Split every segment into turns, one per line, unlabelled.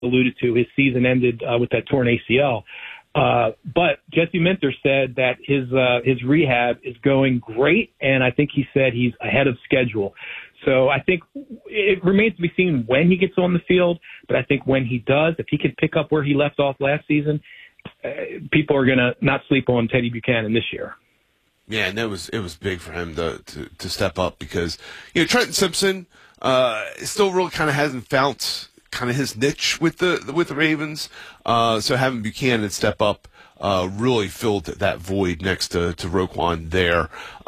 alluded to, his season ended with that torn ACL. But Jesse Minter said that his rehab is going great, and I think he said he's ahead of schedule. So I think it remains to be seen when he gets on the field, but I think when he does, if he can pick up where he left off last season, people are going to not sleep on Teddy Buchanan this year.
Yeah, and it was big for him to step up because, Trenton Simpson still really kind of hasn't found kind of his niche with the Ravens. So having Buchanan step up really filled that void next to Roquan there.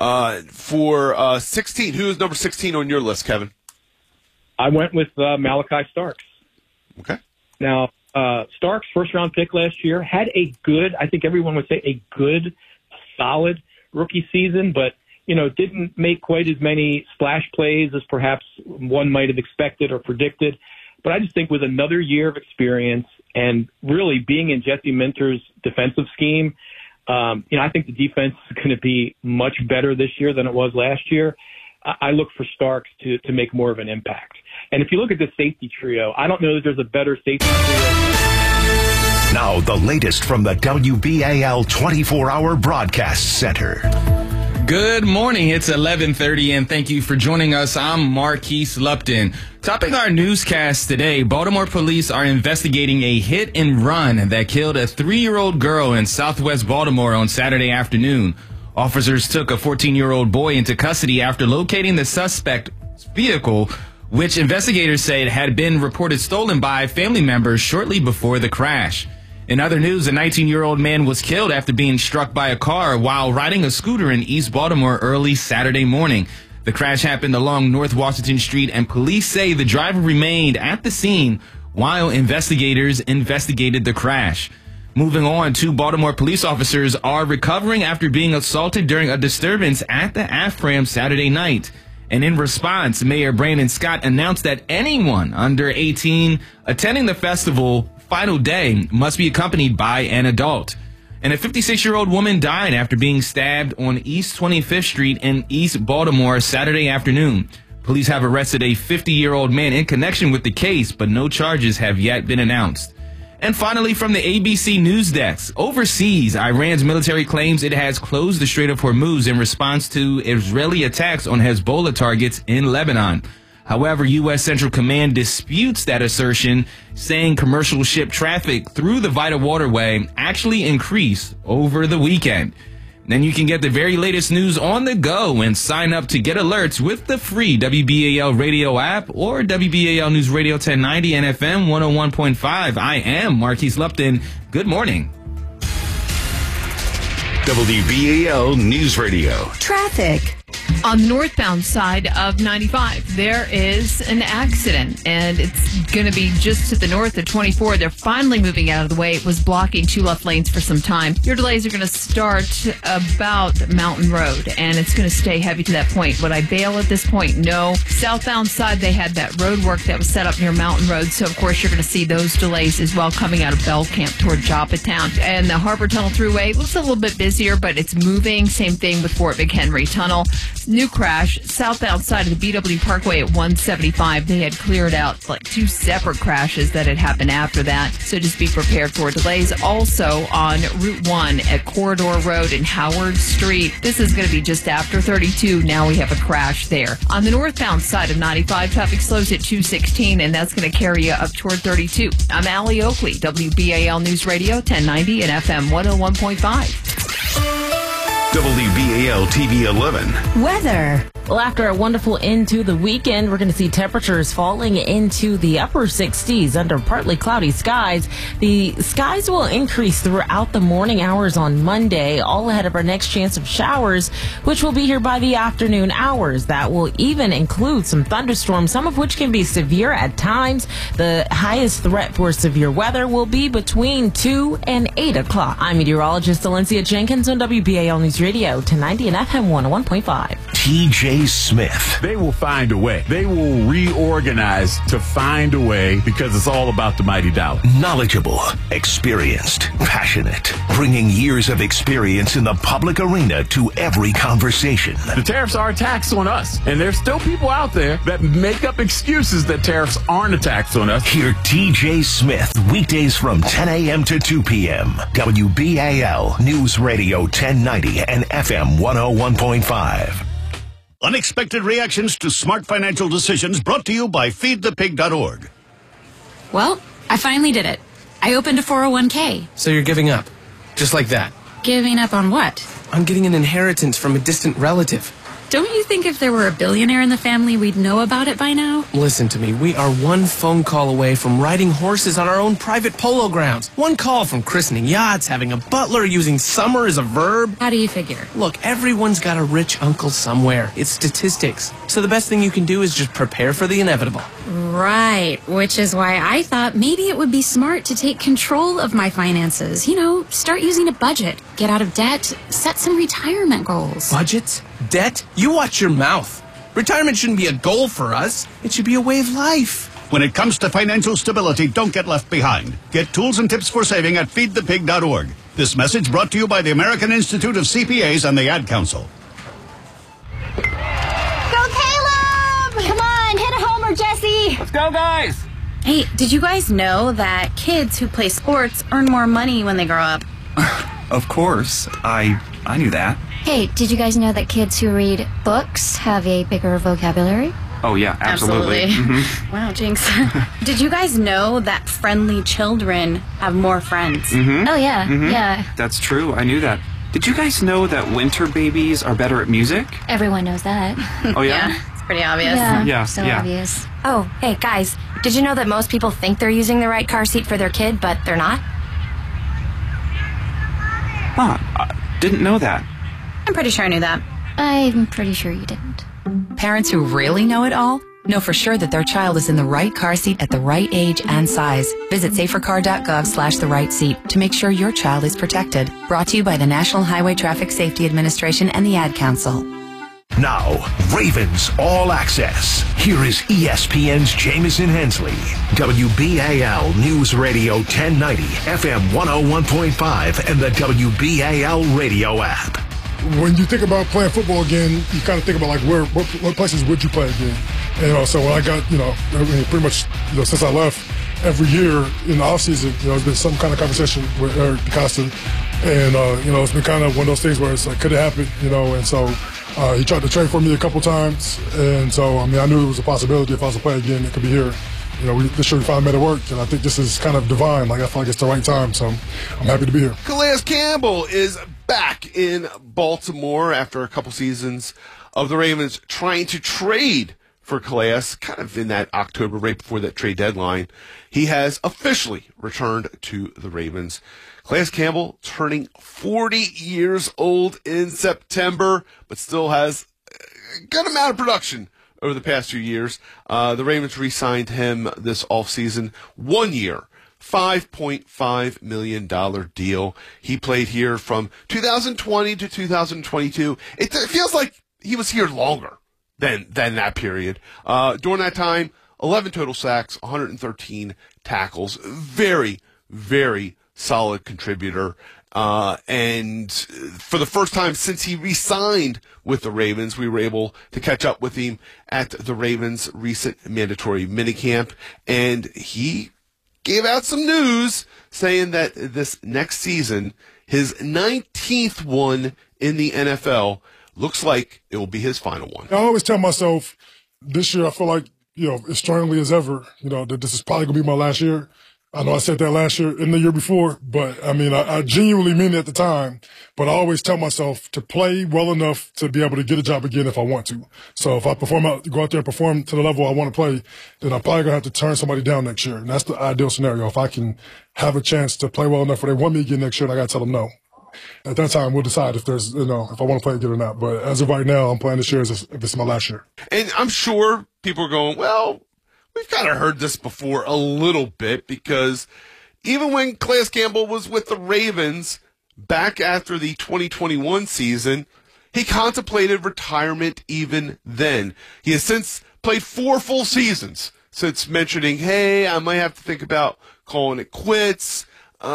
For 16, who is number 16 on your list, Kevin?
I went with Malachi Starks.
Okay.
Now, Starks, first-round pick last year, had a good, I think everyone would say a good, solid rookie season, but, didn't make quite as many splash plays as perhaps one might have expected or predicted. But I just think with another year of experience and really being in Jesse Minter's defensive scheme, I think the defense is going to be much better this year than it was last year. I look for Starks to make more of an impact. And if you look at the safety trio, I don't know that there's a better safety trio.
Now the latest from the WBAL 24-hour broadcast center.
Good morning. It's 11:30, and thank you for joining us. I'm Marquise Lupton. Topping our newscast today, Baltimore police are investigating a hit and run that killed a 3-year-old girl in southwest Baltimore on Saturday afternoon. Officers took a 14-year-old boy into custody after locating the suspect's vehicle, which investigators said had been reported stolen by family members shortly before the crash. In other news, a 19-year-old man was killed after being struck by a car while riding a scooter in East Baltimore early Saturday morning. The crash happened along North Washington Street, and police say the driver remained at the scene while investigators investigated the crash. Moving on, 2 Baltimore police officers are recovering after being assaulted during a disturbance at the AFRAM Saturday night. And in response, Mayor Brandon Scott announced that anyone under 18 attending the festival final day must be accompanied by an adult. And a 56-year-old woman died after being stabbed on East 25th Street in East Baltimore Saturday afternoon. Police have arrested a 50-year-old man in connection with the case, but no charges have yet been announced. And finally, from the ABC News Desk, overseas, Iran's military claims it has closed the Strait of Hormuz in response to Israeli attacks on Hezbollah targets in Lebanon. However, U.S. Central Command disputes that assertion, saying commercial ship traffic through the vital waterway actually increased over the weekend. Then you can get the very latest news on the go and sign up to get alerts with the free WBAL radio app or WBAL News Radio 1090 and FM 101.5. I am Marquise Lupton. Good morning.
WBAL News Radio.
Traffic. On the northbound side of 95, there is an accident, and it's going to be just to the north of 24. They're finally moving out of the way. It was blocking 2 left lanes for some time. Your delays are going to start about Mountain Road, and it's going to stay heavy to that point. Would I bail at this point? No. Southbound side, they had that road work that was set up near Mountain Road, so of course you're going to see those delays as well coming out of Bell Camp toward Joppatown. And the Harbor Tunnel Thruway looks a little bit busier, but it's moving. Same thing with Fort McHenry Tunnel. New crash, southbound side of the BW Parkway at 175. They had cleared out like 2 separate crashes that had happened after that. So just be prepared for delays. Also on Route 1 at Corridor Road and Howard Street. This is going to be just after 32. Now we have a crash there. On the northbound side of 95, traffic slows at 216, and that's going to carry you up toward 32. I'm Allie Oakley, WBAL News Radio 1090 and FM 101.5.
WBAL TV 11.
Weather. Well, after a wonderful end to the weekend, we're going to see temperatures falling into the upper 60s under partly cloudy skies. The skies will increase throughout the morning hours on Monday, all ahead of our next chance of showers, which will be here by the afternoon hours. That will even include some thunderstorms, some of which can be severe at times. The highest threat for severe weather will be between 2 and 8 o'clock. I'm meteorologist Valencia Jenkins on WBAL News Radio 1090 and FM 101.5.
TJ Smith.
They will find a way. They will reorganize to find a way because it's all about the mighty dollar.
Knowledgeable, experienced, passionate, bringing years of experience in the public arena to every conversation.
The tariffs are a tax on us, and there's still people out there that make up excuses that tariffs aren't a tax on us.
Hear TJ Smith weekdays from 10 a.m. to 2 p.m. WBAL News Radio 1090 and FM 101.5.
Unexpected reactions to smart financial decisions brought to you by feedthepig.org.
Well, I finally did it. I opened a 401k.
So you're giving up? Just like that?
Giving up on what?
I'm getting an inheritance from a distant relative.
Don't you think if there were a billionaire in the family, we'd know about it by now?
Listen to me. We are one phone call away from riding horses on our own private polo grounds. One call from christening yachts, having a butler, using summer as a verb.
How do you figure?
Look, everyone's got a rich uncle somewhere. It's statistics. So the best thing you can do is just prepare for the inevitable.
Right, which is why I thought maybe it would be smart to take control of my finances. You know, start using a budget, get out of debt, set some retirement goals.
Budgets? Debt? You watch your mouth. Retirement shouldn't be a goal for us. It should be a way of life.
When it comes to financial stability, don't get left behind. Get tools and tips for saving at feedthepig.org. This message brought to you by the American Institute of CPAs and the Ad Council.
Go Caleb! Come on, hit a homer, Jesse!
Let's go, guys!
Hey, did you guys know that kids who play sports earn more money when they grow up?
Of course. I knew that.
Hey, did you guys know that kids who read books have a bigger vocabulary?
Oh, yeah, absolutely.
Mm-hmm. Wow, Jinx. Did you guys know that friendly children have more friends?
Mm-hmm.
Oh, yeah, yeah.
That's true. I knew that. Did you guys know that winter babies are better at music?
Everyone knows that.
Oh, yeah?
Yeah, it's pretty obvious.
Yeah,
so
yeah.
obvious.
Oh, hey, guys, did you know that most people think they're using the right car seat for their kid, but they're not?
Huh, didn't know that.
I'm pretty sure I knew that.
I'm pretty sure you didn't.
Parents who really know it all know for sure that their child is in the right car seat at the right age and size. Visit safercar.gov/the right seat to make sure your child is protected. Brought to you by the National Highway Traffic Safety Administration and the Ad Council.
Now, Ravens All Access. Here is ESPN's Jamison Hensley. WBAL News Radio 1090, FM 101.5, and the WBAL radio app.
When you think about playing football again, you kind of think about like what places would you play again? And so when I got, pretty much, since I left, every year in the offseason, there's been some kind of conversation with Eric DeCosta. And, it's been kind of one of those things where it's like, could it happen, and so he tried to trade for me a couple times. And so, I knew it was a possibility if I was to play again, it could be here. This year we finally made it work, and I think this is kind of divine. Like, I feel like it's the right time, so I'm happy to be here.
Calais Campbell is back in Baltimore after a couple seasons of the Ravens trying to trade for Calais, kind of in that October, right before that trade deadline. He has officially returned to the Ravens. Calais Campbell turning 40 years old in September, but still has a good amount of production over the past few years. The Ravens re-signed him this offseason, 1 year, $5.5 million deal. He played here from 2020 to 2022. It feels like he was here longer than that period. During that time, 11 total sacks, 113 tackles. Very, very solid contributor. And for the first time since he re-signed with the Ravens, we were able to catch up with him at the Ravens' recent mandatory minicamp. And he gave out some news saying that this next season, his 19th one in the NFL, looks like it will be his final one.
I always tell myself this year, I feel like, as strongly as ever, that this is probably going to be my last year. I know I said that last year and the year before, but I genuinely mean it at the time. But I always tell myself to play well enough to be able to get a job again if I want to. So if I go out there and perform to the level I want to play, then I'm probably going to have to turn somebody down next year. And that's the ideal scenario. If I can have a chance to play well enough where they want me again next year, and I got to tell them no. At that time, we'll decide if there's, if I want to play again or not. But as of right now, I'm playing this year as if it's my last year.
And I'm sure people are going, well, we've kind of heard this before a little bit, because even when Calais Campbell was with the Ravens back after the 2021 season, he contemplated retirement even then. He has since played 4 full seasons since mentioning, hey, I might have to think about calling it quits.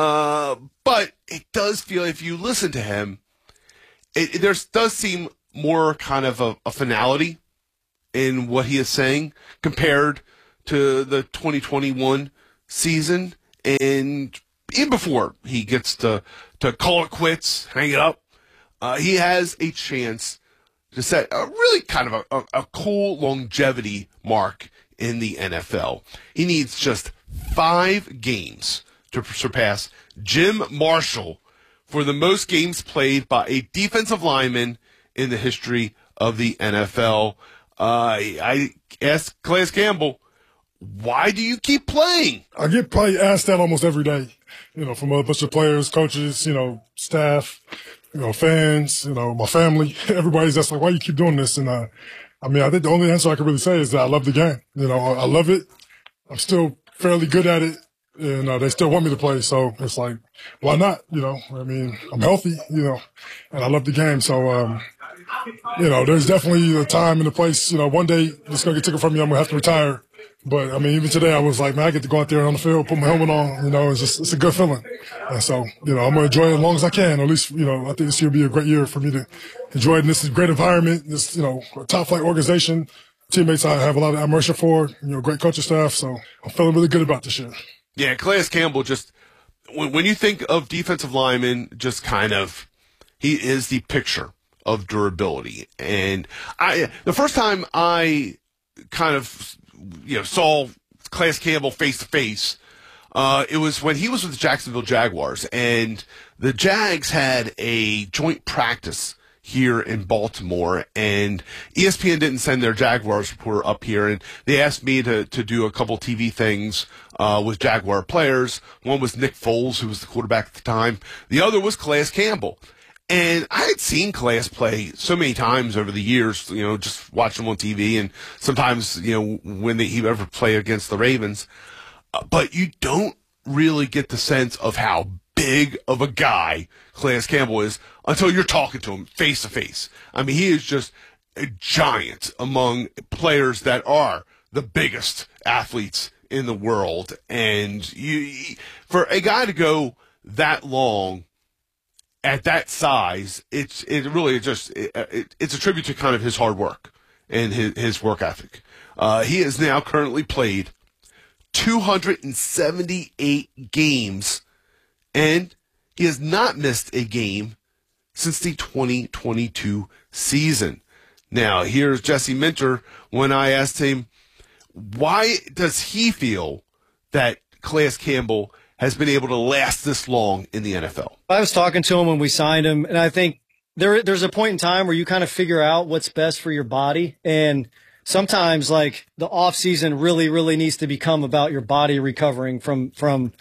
But it does feel, if you listen to him, there does seem more kind of a finality in what he is saying compared to the 2021 season. And even before he gets to call it quits, hang it up, he has a chance to set a really kind of a cool longevity mark in the NFL. He needs just 5 games to surpass Jim Marshall for the most games played by a defensive lineman in the history of the NFL. I asked Calais Campbell, why do you keep playing?
I get probably asked that almost every day, from a bunch of players, coaches, staff, fans, my family. Everybody's just like, why do you keep doing this? And I think the only answer I can really say is that I love the game. I love it. I'm still fairly good at it, and they still want me to play. So it's like, why not? I'm healthy, and I love the game. So, there's definitely a time and a place. One day it's going to get taken from me. I'm going to have to retire. But, even today I was like, man, I get to go out there on the field, put my helmet on, it's a good feeling. And so, I'm going to enjoy it as long as I can. At least, I think this year will be a great year for me to enjoy it. And this is a great environment. This, a top flight organization, teammates I have a lot of admiration for, great coaching staff. So I'm feeling really good about this year.
Yeah, Calais Campbell, just when you think of defensive linemen, just kind of, he is the picture of durability. And the first time I kind of, saw Calais Campbell face to face, it was when he was with the Jacksonville Jaguars, and the Jags had a joint practice here in Baltimore, and ESPN didn't send their Jaguars reporter up here, and they asked me to do a couple TV things with Jaguar players. One was Nick Foles, who was the quarterback at the time. The other was Calais Campbell. And I had seen Calais play so many times over the years, just watching him on TV, and sometimes, when he ever play against the Ravens. But you don't really get the sense of how big of a guy Calais Campbell is until you're talking to him face to face. He is just a giant among players that are the biggest athletes in the world. And for a guy to go that long at that size, it's a tribute to kind of his hard work and his work ethic. He has now currently played 278 games, and he has not missed a game since the 2022 season. Now, here's Jesse Minter when I asked him, why does he feel that Calais Campbell has been able to last this long in the NFL?
I was talking to him when we signed him, and I think there's a point in time where you kind of figure out what's best for your body. And sometimes, like, the off season really, really needs to become about your body recovering from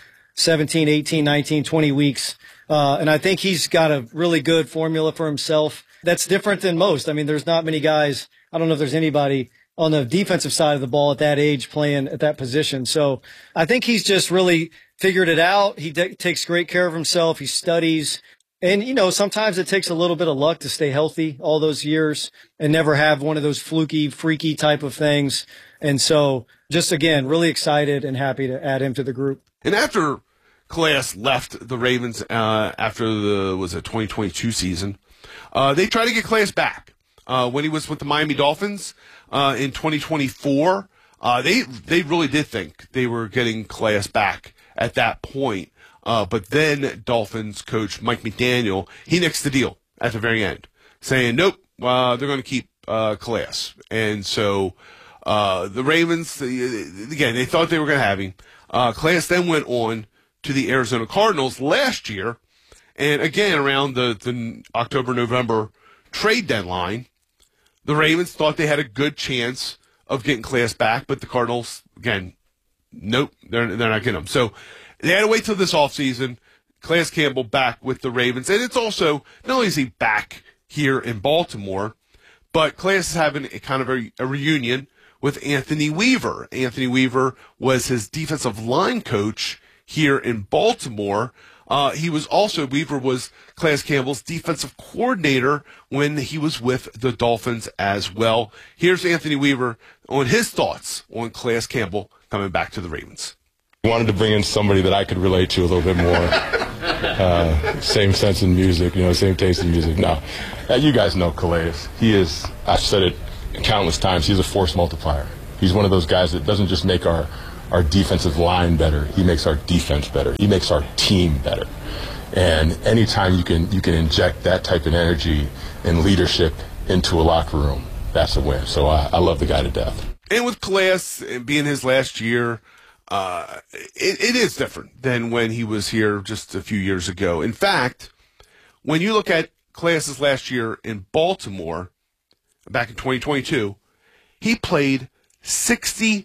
17, 18, 19, 20 weeks. And I think he's got a really good formula for himself that's different than most. There's not many guys. I don't know if there's anybody on the defensive side of the ball at that age playing at that position. So I think he's just really figured it out. He takes great care of himself. He studies. And, sometimes it takes a little bit of luck to stay healthy all those years and never have one of those fluky, freaky type of things. And so just, again, really excited and happy to add him to the group.
And after Calais left the Ravens after the 2022 season, they tried to get Calais back. When he was with the Miami Dolphins in 2024, they really did think they were getting Calais back at that point. But then Dolphins coach Mike McDaniel, he nixed the deal at the very end, saying, nope, they're going to keep Calais. And so the Ravens, again, they thought they were going to have him. Calais then went on to the Arizona Cardinals last year. And again, around the October-November trade deadline, the Ravens thought they had a good chance of getting Calais back, but the Cardinals, again, nope, they're not getting him. So they had to wait till this offseason. Calais Campbell back with the Ravens. And it's also, not only is he back here in Baltimore, but Calais is having a kind of a reunion with Anthony Weaver. Anthony Weaver was his defensive line coach here in Baltimore. Weaver was Class Campbell's defensive coordinator when he was with the Dolphins as well. Here's Anthony Weaver on his thoughts on Class Campbell coming back to the Ravens.
I wanted to bring in somebody that I could relate to a little bit more. Same sense in music, same taste in music. No, you guys know Calais. He is, I've said it countless times, he's a force multiplier. He's one of those guys that doesn't just make our defensive line better, he makes our defense better. He makes our team better. And anytime you can inject that type of energy and leadership into a locker room, that's a win. So I love the guy to death.
And with Calais being his last year, it is different than when he was here just a few years ago. In fact, when you look at Calais' last year in Baltimore, back in 2022, he played 62%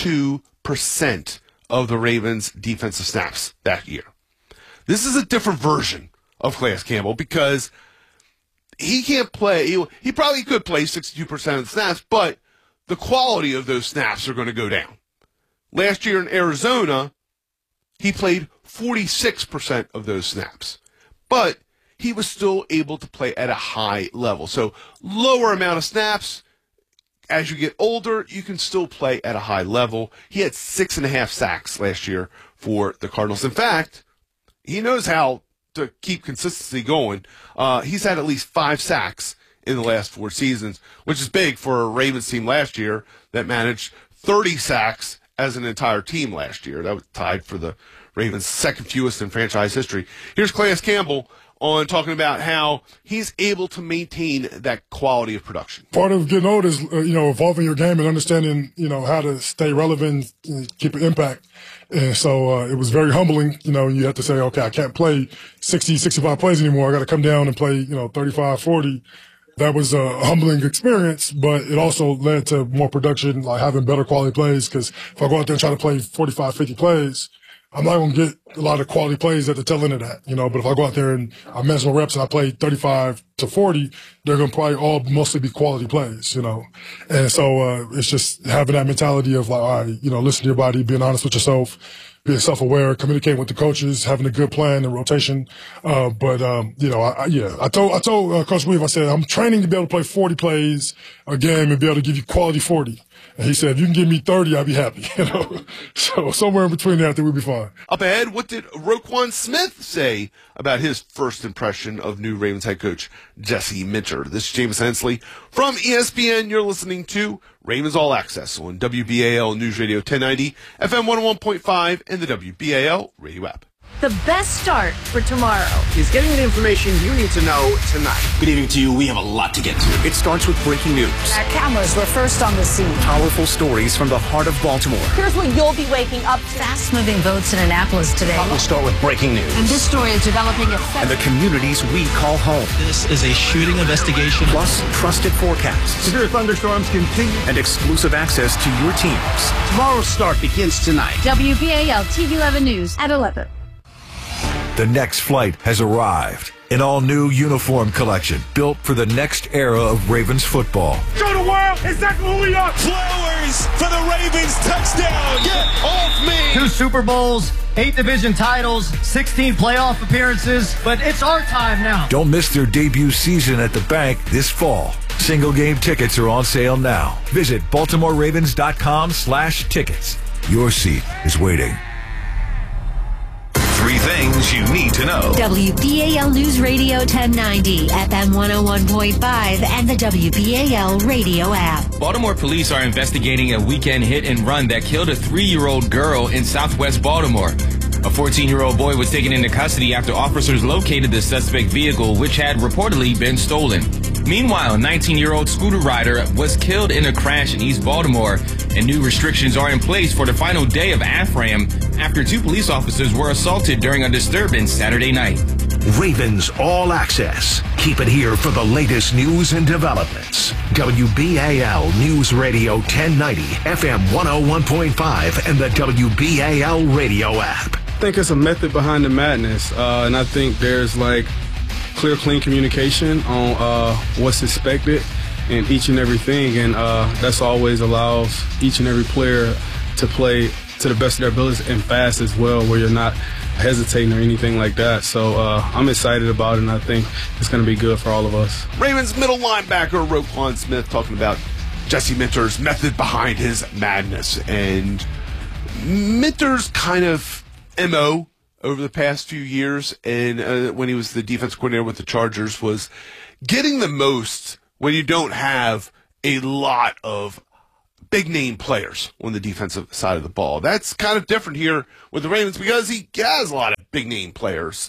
of the Ravens' defensive snaps that year. This is a different version of Calais Campbell because he can't play. He probably could play 62% of the snaps, but the quality of those snaps are going to go down. Last year in Arizona, he played 46% of those snaps, but he was still able to play at a high level. So lower amount of snaps. As you get older, you can still play at a high level. He had 6.5 sacks last year for the Cardinals. In fact, he knows how to keep consistency going. He's had at least 5 sacks in the last 4 seasons, which is big for a Ravens team last year that managed 30 sacks as an entire team last year. That was tied for the Ravens' second fewest in franchise history. Here's Calais Campbell on talking about how he's able to maintain that quality of production.
Part of getting old is, evolving your game and understanding, how to stay relevant and keep an impact. And so it was very humbling, you have to say, okay, I can't play 60, 65 plays anymore. I got to come down and play, 35, 40. That was a humbling experience, but it also led to more production, like having better quality plays. Because if I go out there and try to play 45, 50 plays, I'm not going to get a lot of quality plays at the tail end of that, But if I go out there and I manage my reps and I play 35 to 40, they're going to probably all mostly be quality plays, And so it's just having that mentality of like, all right, listen to your body, being honest with yourself, being self-aware, communicating with the coaches, having a good plan and rotation. I told Coach Weave, I said, I'm training to be able to play 40 plays a game and be able to give you quality 40. And he said, if you can give me 30, I'll be happy, So somewhere in between there, I think we'll be fine.
Up ahead, what did Roquan Smith say about his first impression of new Ravens head coach Jesse Minter? This is James Hensley from ESPN. You're listening to Ravens All Access on WBAL News Radio 1090, FM 101.5, and the WBAL radio app.
The best start for tomorrow
is getting the information you need to know tonight.
Good evening to you. We have a lot to get to.
It starts with breaking news.
Our cameras were first on the scene.
Powerful stories from the heart of Baltimore.
Here's what you'll be waking up to.
Fast-moving votes in Annapolis today.
We'll start with breaking news.
And this story is developing
and the communities we call home.
This is a shooting investigation.
Plus, trusted forecasts.
Severe thunderstorms continue.
And exclusive access to your teams.
Tomorrow's start begins tonight.
WBAL TV 11 News at 11.
The next flight has arrived. An all-new uniform collection built for the next era of Ravens football.
Show the world exactly who we are.
Flowers for the Ravens touchdown. Get off me.
2 Super Bowls, 8 division titles, 16 playoff appearances, but it's our time now.
Don't miss their debut season at the bank this fall. Single game tickets are on sale now. Visit BaltimoreRavens.com/tickets. Your seat is waiting.
3 things you need to know.
WBAL News Radio 1090, FM 101.5, and the WBAL radio app.
Baltimore police are investigating a weekend hit and run that killed a 3-year-old girl in southwest Baltimore. A 14-year-old boy was taken into custody after officers located the suspect vehicle, which had reportedly been stolen. Meanwhile, a 19-year-old scooter rider was killed in a crash in East Baltimore, and new restrictions are in place for the final day of AFRAM after 2 police officers were assaulted during a disturbance Saturday night.
Ravens All Access. Keep it here for the latest news and developments. WBAL News Radio 1090, FM 101.5, and the WBAL radio app.
I think it's a method behind the madness, and I think there's clear, clean communication on what's expected in each and everything, and that's always allows each and every player to play to the best of their abilities and fast as well, where you're not hesitating or anything like that. So I'm excited about it, and I think it's going to be good for all of us.
Ravens middle linebacker Roquan Smith talking about Jesse Minter's method behind his madness. And Minter's kind of MO over the past few years, and when he was the defense coordinator with the Chargers, was getting the most when you don't have a lot of big-name players on the defensive side of the ball. That's kind of different here with the Ravens because he has a lot of big-name players.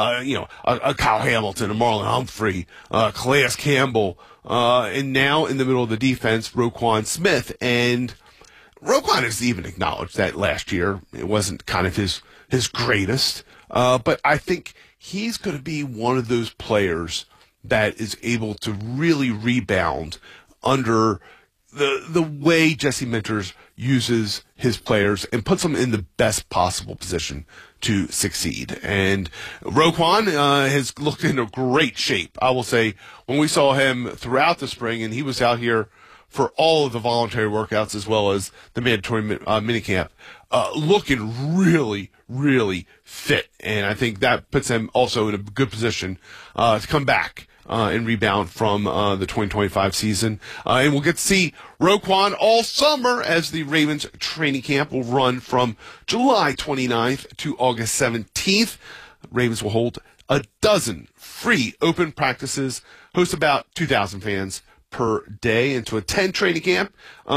A Kyle Hamilton, a Marlon Humphrey, Calais Campbell, and now in the middle of the defense, Roquan Smith. And Roquan has even acknowledged that last year it wasn't kind of his greatest. But I think he's going to be one of those players that is able to really rebound under the way Jesse Minter uses his players and puts them in the best possible position to succeed. And Roquan has looked in a great shape. I will say, when we saw him throughout the spring, and he was out here for all of the voluntary workouts as well as the mandatory minicamp, looking really, really fit. And I think that puts him also in a good position to come back and rebound from the 2025 season. And we'll get to see Roquan all summer as the Ravens training camp will run from July 29th to August 17th. Ravens will hold a dozen free open practices, host about 2,000 fans per day, and to attend training camp,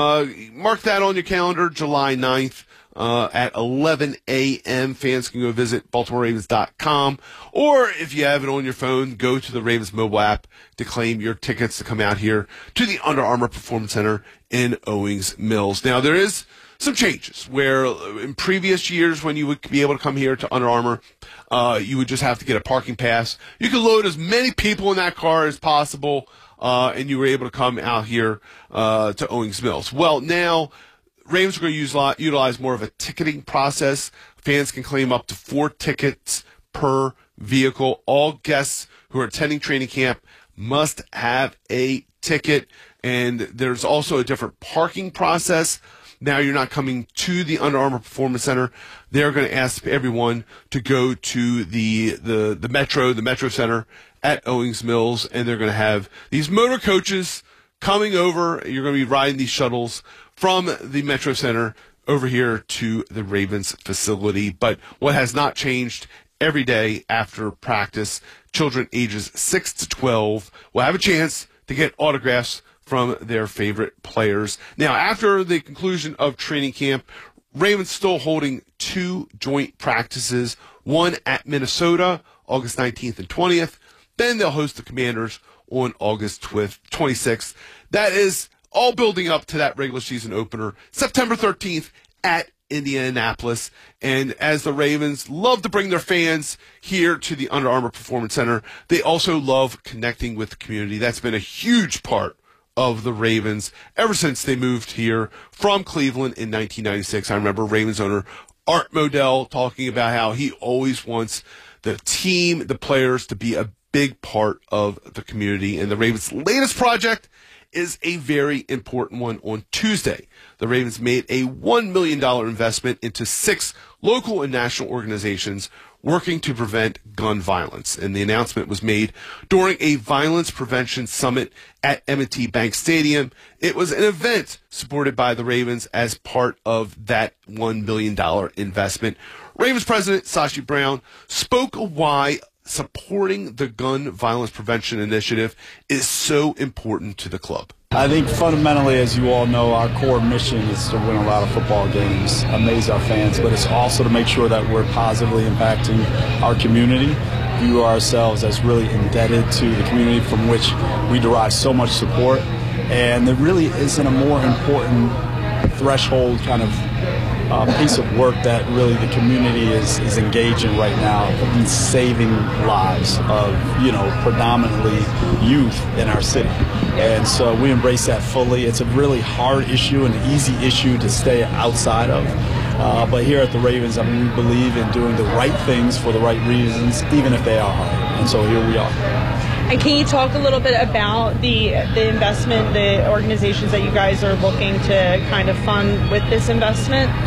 mark that on your calendar, July 9th. At 11 a.m. Fans can go visit BaltimoreRavens.com, or if you have it on your phone, go to the Ravens mobile app to claim your tickets to come out here to the Under Armour Performance Center in Owings Mills. Now, there is some changes where in previous years when you would be able to come here to Under Armour, you would just have to get a parking pass. You could load as many people in that car as possible, and you were able to come out here to Owings Mills. Well, now Ravens are going to utilize more of a ticketing process. Fans can claim up to 4 tickets per vehicle. All guests who are attending training camp must have a ticket. And there's also a different parking process. Now you're not coming to the Under Armour Performance Center. They're going to ask everyone to go to the Metro Center at Owings Mills, and they're going to have these motor coaches coming over. You're going to be riding these shuttles from the Metro Center over here to the Ravens facility. But what has not changed, every day after practice, children ages 6 to 12 will have a chance to get autographs from their favorite players. Now, after the conclusion of training camp, Ravens still holding 2 joint practices, one at Minnesota, August 19th and 20th. Then they'll host the Commanders on August 26th. That is all building up to that regular season opener, September 13th at Indianapolis. And as the Ravens love to bring their fans here to the Under Armour Performance Center, they also love connecting with the community. That's been a huge part of the Ravens ever since they moved here from Cleveland in 1996. I remember Ravens owner Art Modell talking about how he always wants the team, the players, to be a big part of the community. And the Ravens' latest project is a very important one. On Tuesday, the Ravens made a $1 million investment into 6 local and national organizations working to prevent gun violence. And the announcement was made during a violence prevention summit at M&T Bank Stadium. It was an event supported by the Ravens as part of that $1 million investment. Ravens president Sashi Brown spoke of why supporting the gun violence prevention initiative is so important to the club.
I think fundamentally, as you all know, our core mission is to win a lot of football games, amaze our fans, but it's also to make sure that we're positively impacting our community, view ourselves as really indebted to the community from which we derive so much support. And there really isn't a more important threshold kind of piece of work that really the community is engaged in right now, in saving lives of, predominantly youth in our city. And so we embrace that fully. It's a really hard issue and an easy issue to stay outside of. But here at the Ravens, we believe in doing the right things for the right reasons, even if they are hard. And so here we are.
And can you talk a little bit about the investment, the organizations that you guys are looking to kind of fund with this investment?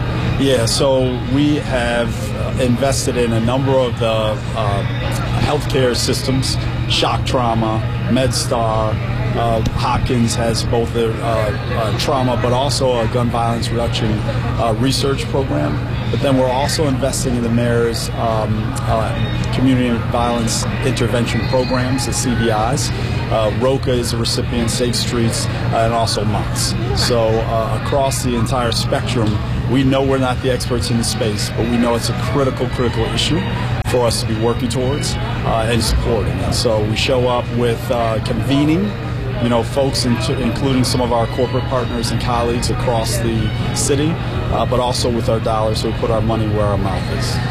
Yeah, so we have invested in a number of the healthcare systems, shock trauma, MedStar. Hopkins has both a trauma but also a gun violence reduction research program. But then we're also investing in the mayor's community violence intervention programs, the CVIs. ROCA is a recipient, Safe Streets, and also MOTS. So across the entire spectrum, we know we're not the experts in the space, but we know it's a critical issue for us to be working towards and supporting. And so we show up with convening, folks, including some of our corporate partners and colleagues across the city, but also with our dollars, so we put our money where our mouth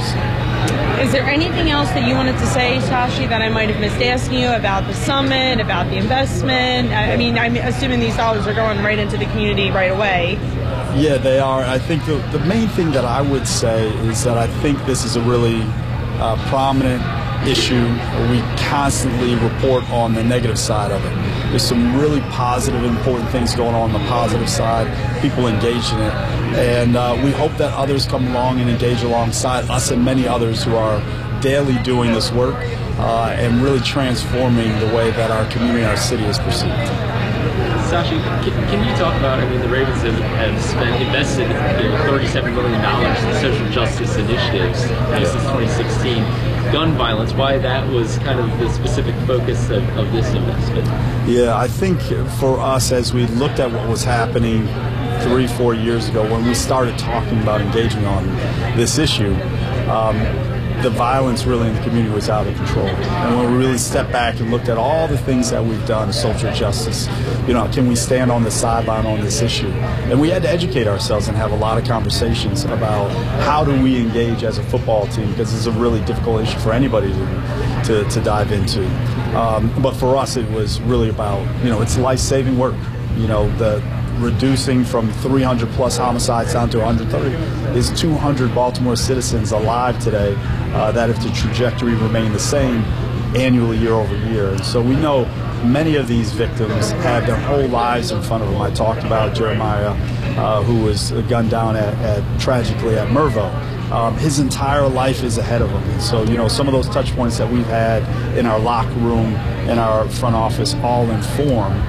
is.
Is there anything else that you wanted to say, Tashi, that I might have missed asking you about the summit, about the investment? I mean, I'm assuming these dollars are going right into the community right away.
Yeah, they are. I think the main thing that I would say is that I think this is a really prominent issue. We constantly report on the negative side of it. There's some really positive, important things going on the positive side, people engaged in it. And we hope that others come along and engage alongside us and many others who are daily doing this work and really transforming the way that our community and our city is perceived.
Sashi, can you talk about, the Ravens have invested $37 million in social justice initiatives since 2016. Gun violence, why that was kind of the specific focus of this investment?
Yeah, I think for us, as we looked at what was happening 3-4 years ago when we started talking about engaging on this issue, the violence really in the community was out of control. And when we really stepped back and looked at all the things that we've done, social justice, can we stand on the sideline on this issue? And we had to educate ourselves and have a lot of conversations about how do we engage as a football team, because it's a really difficult issue for anybody to dive into. But for us, it was really about, it's life-saving work. The reducing from 300 plus homicides down to 130 is 200 Baltimore citizens alive today that if the trajectory remained the same annually year over year. And so we know many of these victims have their whole lives in front of them. I talked about Jeremiah, who was gunned down tragically at Mervo. His entire life is ahead of him. And so, some of those touch points that we've had in our locker room, in our front office, all inform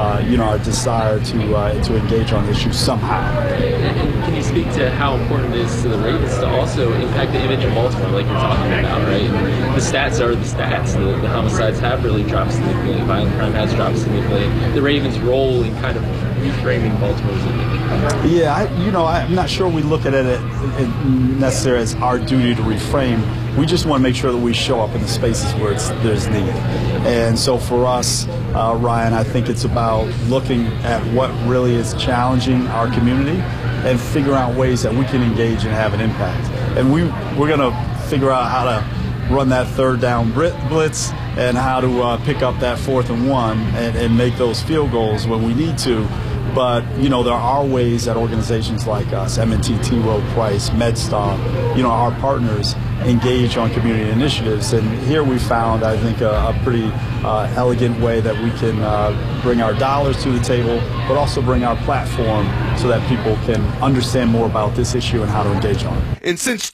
our desire to engage on the issue somehow.
And can you speak to how important it is to the Ravens to also impact the image of Baltimore, like you're talking about, right? The stats are the stats. The homicides have really dropped significantly. Violent crime has dropped significantly. The Ravens' role in kind of reframing Baltimore's image.
Yeah, I'm not sure we look at it necessarily as our duty to reframe. We just want to make sure that we show up in the spaces where there's need. And so for us, Ryan, I think it's about looking at what really is challenging our community and figure out ways that we can engage and have an impact. And we're going to figure out how to run that third down blitz and how to pick up that 4th and 1 and make those field goals when we need to. But, there are ways that organizations like us, M&T, T. Rowe Price, MedStar, our partners engage on community initiatives. And here we found, I think, a pretty elegant way that we can bring our dollars to the table, but also bring our platform so that people can understand more about this issue and how to engage on it.
And since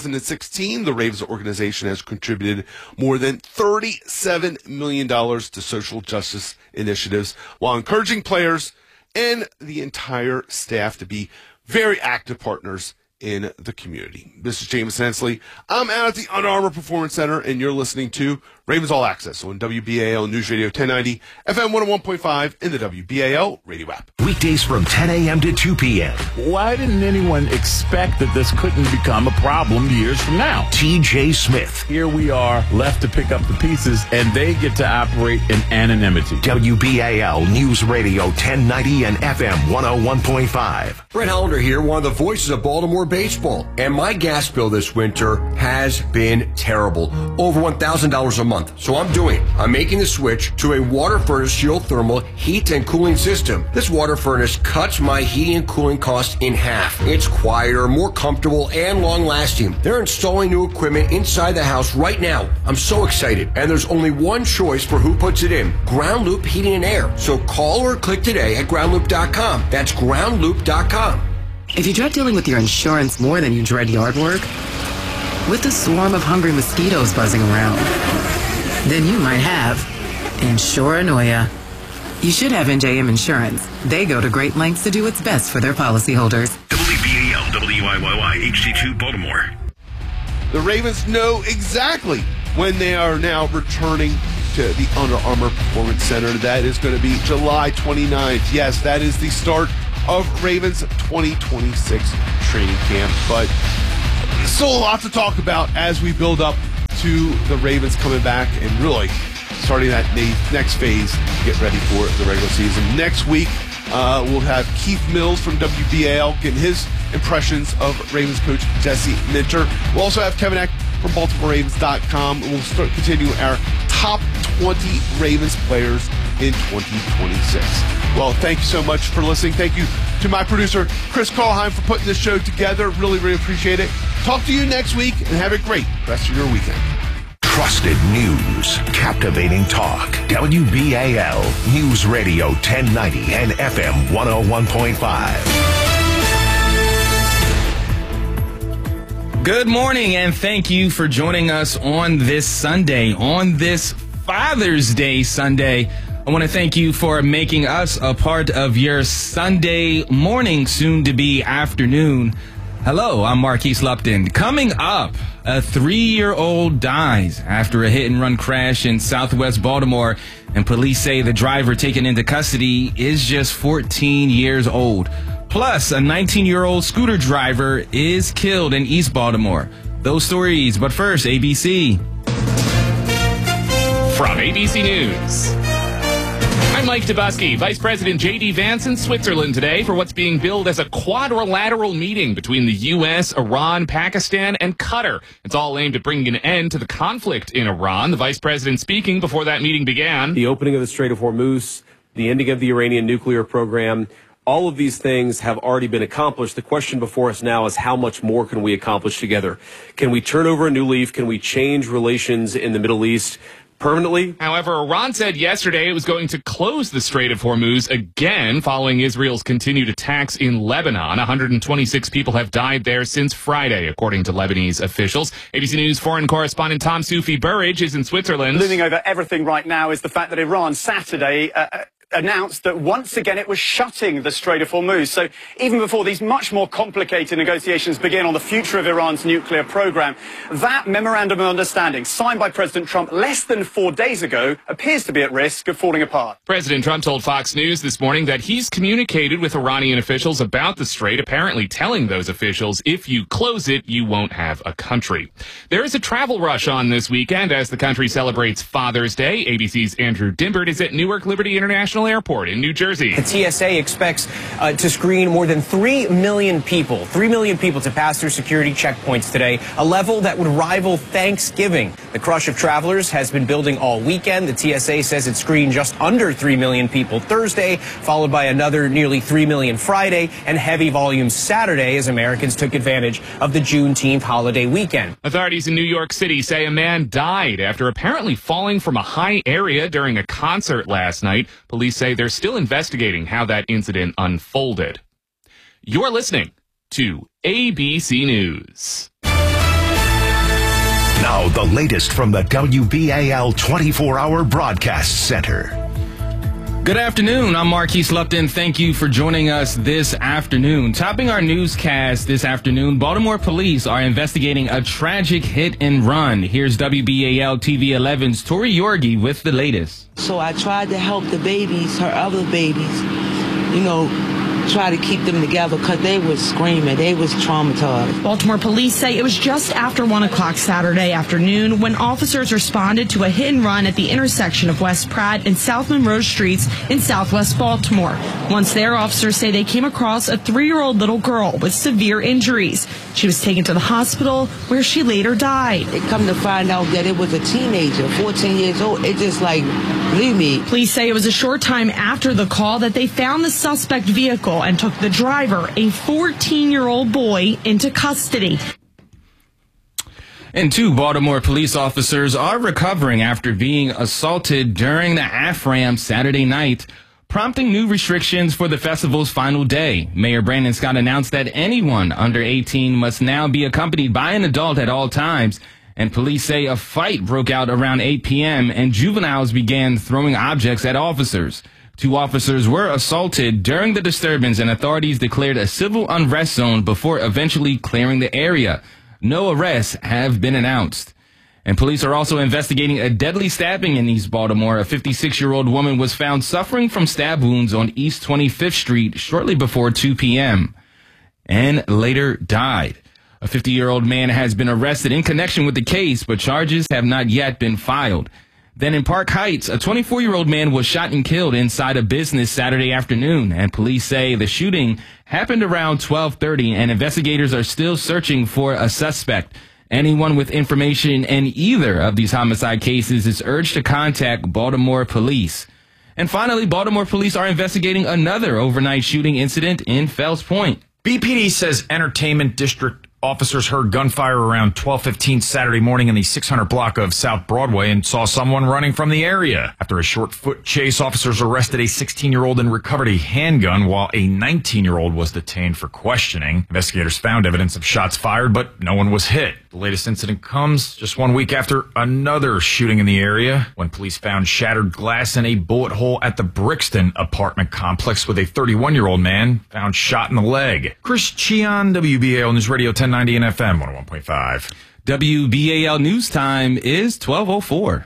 2016, the Ravens organization has contributed more than $37 million to social justice initiatives while encouraging players and the entire staff to be very active partners in the community. This is Jameson Hensley. I'm out at the Under Armour Performance Center, and you're listening to Ravens All Access on WBAL News Radio 1090, FM 101.5, in the WBAL radio app.
Weekdays from 10 a.m. to 2 p.m.
Why didn't anyone expect that this couldn't become a problem years from now?
T.J. Smith.
Here we are, left to pick up the pieces, and they get to operate in anonymity.
WBAL News Radio 1090 and FM 101.5.
Brett Hollander here, one of the voices of Baltimore baseball. And my gas bill this winter has been terrible. Over $1,000 a month. So I'm making the switch to a water furnace geothermal heat and cooling system. This water furnace cuts my heating and cooling costs in half. It's quieter, more comfortable, and long-lasting. They're installing new equipment inside the house right now. I'm so excited. And there's only one choice for who puts it in. Ground Loop Heating and Air. So call or click today at groundloop.com. That's groundloop.com.
If you dread dealing with your insurance more than you dread yard work, with a swarm of hungry mosquitoes buzzing around, then you might have Insuranoia. You should have NJM Insurance. They go to great lengths to do what's best for their policyholders.
WBAL, WIYY, HD2, Baltimore.
The Ravens know exactly when they are now returning to the Under Armour Performance Center. That is going to be July 29th. Yes, that is the start of Ravens 2026 training camp. But still a lot to talk about as we build up to the Ravens coming back and really starting that next phase, get ready for the regular season. Next week, we'll have Keith Mills from WBAL getting his impressions of Ravens coach Jesse Minter. We'll also have Kevin Eck from BaltimoreRavens.com. We'll continue our top 20 Ravens players in 2026. Well, thank you so much for listening. Thank you to my producer, Chris Kallheim, for putting this show together. Really, really appreciate it. Talk to you next week, and have a great rest of your weekend.
Trusted news, captivating talk. WBAL News Radio 1090 and FM 101.5.
Good morning, and thank you for joining us on this Sunday, on this Father's Day Sunday. I want to thank you for making us a part of your Sunday morning, soon to be afternoon. Hello, I'm Marquise Lupton. Coming up, a 3-year-old dies after a hit-and-run crash in southwest Baltimore, and police say the driver taken into custody is just 14 years old. Plus, a 19-year-old scooter driver is killed in East Baltimore. Those stories, but first, ABC.
From ABC News, I'm Mike Dubusky. Vice President J.D. Vance in Switzerland today for what's being billed as a quadrilateral meeting between the U.S., Iran, Pakistan, and Qatar. It's all aimed at bringing an end to the conflict in Iran. The vice president speaking before that meeting began.
The opening of the Strait of Hormuz, the ending of the Iranian nuclear program, all of these things have already been accomplished. The question before us now is how much more can we accomplish together? Can we turn over a new leaf? Can we change relations in the Middle East permanently?
However, Iran said yesterday it was going to close the Strait of Hormuz again following Israel's continued attacks in Lebanon. 126 people have died there since Friday, according to Lebanese officials. ABC News foreign correspondent Tom Sufi Burridge is in Switzerland.
Looming over everything right now is the fact that Iran Saturday announced that once again it was shutting the Strait of Hormuz. So even before these much more complicated negotiations begin on the future of Iran's nuclear program, that memorandum of understanding signed by President Trump less than 4 days ago appears to be at risk of falling apart.
President Trump told Fox News this morning that he's communicated with Iranian officials about the strait, apparently telling those officials, if you close it, you won't have a country. There is a travel rush on this weekend as the country celebrates Father's Day. ABC's Andrew Dimbert is at Newark Liberty International Airport in New Jersey.
The TSA expects to screen more than 3 million people to pass through security checkpoints today, a level that would rival Thanksgiving. The crush of travelers has been building all weekend. The TSA says it screened just under 3 million people Thursday, followed by another nearly 3 million Friday, and heavy volumes Saturday as Americans took advantage of the Juneteenth holiday weekend.
Authorities in New York City say a man died after apparently falling from a high area during a concert last night. Police say they're still investigating how that incident unfolded. You're listening to ABC News.
Now the latest from the WBAL 24-hour broadcast center.
Good afternoon. I'm Marquise Lupton. Thank you for joining us this afternoon. Topping our newscast this afternoon, Baltimore police are investigating a tragic hit and run. Here's WBAL TV 11's Tori Yorgi with the latest.
So I tried to help the babies, her other babies, try to keep them together because they was screaming. They was traumatized.
Baltimore police say it was just after 1 o'clock Saturday afternoon when officers responded to a hit and run at the intersection of West Pratt and South Monroe Streets in southwest Baltimore. Once there, officers say they came across a 3-year-old little girl with severe injuries. She was taken to the hospital where she later died.
They come to find out that it was a teenager, 14 years old. It just blew me.
Police say it was a short time after the call that they found the suspect vehicle and took the driver, a 14-year-old boy, into custody.
And 2 Baltimore police officers are recovering after being assaulted during the AFRAM Saturday night. prompting new restrictions for the festival's final day. Mayor Brandon Scott announced that anyone under 18 must now be accompanied by an adult at all times. And police say a fight broke out around 8 p.m. and juveniles began throwing objects at officers. 2 officers were assaulted during the disturbance, and authorities declared a civil unrest zone before eventually clearing the area. No arrests have been announced. And police are also investigating a deadly stabbing in East Baltimore. A 56-year-old woman was found suffering from stab wounds on East 25th Street shortly before 2 p.m. and later died. A 50-year-old man has been arrested in connection with the case, but charges have not yet been filed. Then in Park Heights, a 24-year-old man was shot and killed inside a business Saturday afternoon, and police say the shooting happened around 12:30, and investigators are still searching for a suspect. Anyone with information in either of these homicide cases is urged to contact Baltimore police. And finally, Baltimore police are investigating another overnight shooting incident in Fells Point.
BPD says entertainment district officers heard gunfire around 12:15 Saturday morning in the 600 block of South Broadway and saw someone running from the area. After a short foot chase, officers arrested a 16-year-old and recovered a handgun while a 19-year-old was detained for questioning. Investigators found evidence of shots fired, but no one was hit. The latest incident comes just 1 week after another shooting in the area when police found shattered glass in a bullet hole at the Brixton apartment complex with a 31-year-old man found shot in the leg. Chris Cheon, WBAL News Radio 1090 and FM 101.5.
WBAL News Time is 12:04.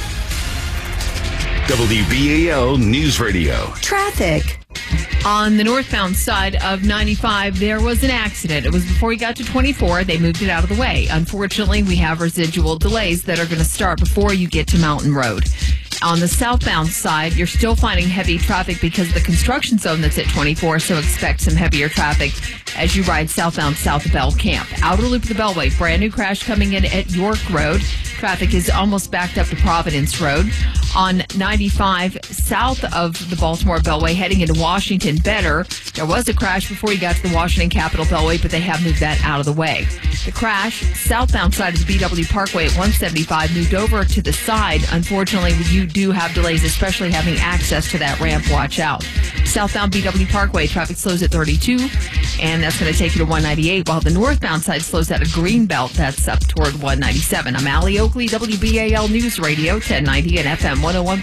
WBAL News Radio.
Traffic. On the northbound side of 95, there was an accident. It was before you got to 24. They moved it out of the way. Unfortunately, we have residual delays that are going to start before you get to Mountain Road. On the southbound side, you're still finding heavy traffic because of the construction zone that's at 24, so expect some heavier traffic as you ride southbound south of Bell Camp. Outer loop of the Beltway, brand new crash coming in at York Road. Traffic is almost backed up to Providence Road. On 95, south of the Baltimore Beltway, heading into Washington better. There was a crash before you got to the Washington Capitol Beltway, but they have moved that out of the way. The crash, southbound side of the BW Parkway at 175, moved over to the side. Unfortunately, you do have delays, especially having access to that ramp. Watch out. Southbound BW Parkway, traffic slows at 32, and that's going to take you to 198, while the northbound side slows at a Greenbelt. That's up toward 197. I'm Allie Oakley, WBAL News Radio 1090 and FM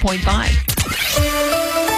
101.5.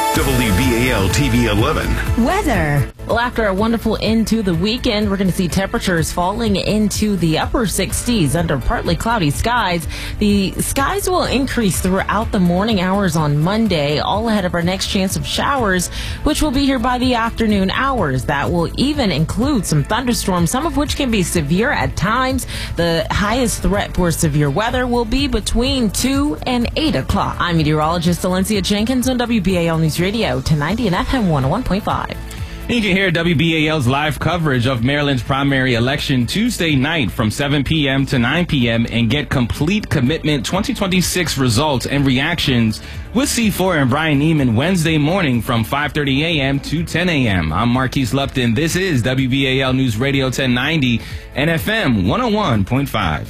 WBAL TV 11.
Weather. Well, after a wonderful end to the weekend, we're going to see temperatures falling into the upper 60s under partly cloudy skies. The skies will increase throughout the morning hours on Monday, all ahead of our next chance of showers, which will be here by the afternoon hours. That will even include some thunderstorms, some of which can be severe at times. The highest threat for severe weather will be between 2 and 8 o'clock. I'm meteorologist Valencia Jenkins on WBAL News Radio 1090 and FM 101.5.
You can hear WBAL's live coverage of Maryland's primary election Tuesday night from 7 p.m. to 9 p.m. and get complete commitment 2026 results and reactions with C4 and Brian Neiman Wednesday morning from 5:30 a.m. to 10 a.m. I'm Marquise Lupton. This is WBAL News Radio 1090 and FM 101.5.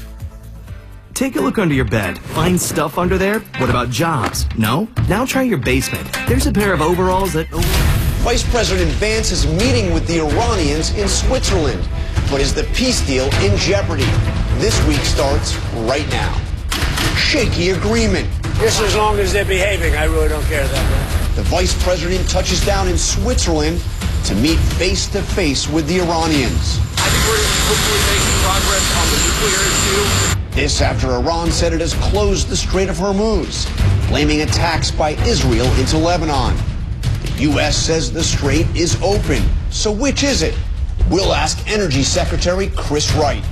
Take a look under your bed. Find stuff under there? What about jobs? No? Now try your basement. There's a pair of overalls that...
Vice President Vance is meeting with the Iranians in Switzerland. But is the peace deal in jeopardy? This week starts right now. Shaky agreement.
Just as long as they're behaving, I really don't care that much.
The Vice President touches down in Switzerland to meet face-to-face with the Iranians.
I think we're hopefully making progress on the nuclear issue.
This after Iran said it has closed the Strait of Hormuz, blaming attacks by Israel into Lebanon. The U.S. says the strait is open. So which is it? We'll ask Energy Secretary Chris Wright.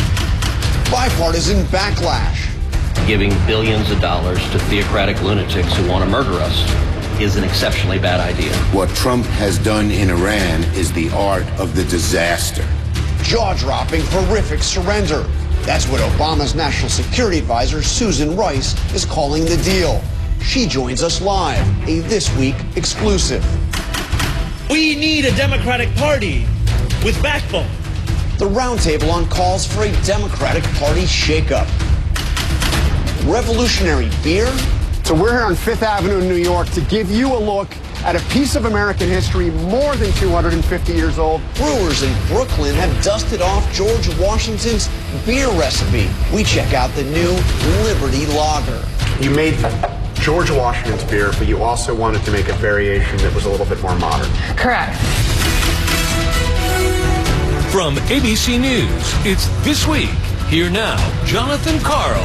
Bipartisan backlash.
Giving billions of dollars to theocratic lunatics who want to murder us is an exceptionally bad idea.
What Trump has done in Iran is the art of the disaster.
Jaw-dropping, horrific surrender. That's what Obama's National Security Advisor, Susan Rice, is calling the deal. She joins us live, a This Week exclusive.
We need a Democratic Party with backbone.
The roundtable on calls for a Democratic Party shakeup. Revolutionary beer.
So we're here on Fifth Avenue in New York to give you a look
at a piece of American history more than 250 years old. Brewers in Brooklyn have dusted off George Washington's beer recipe. We check out the new Liberty Lager.
You made George Washington's beer, but you also wanted to make a variation that was a little bit more modern.
Correct.
From ABC News, it's This Week. Here now, Jonathan Karl.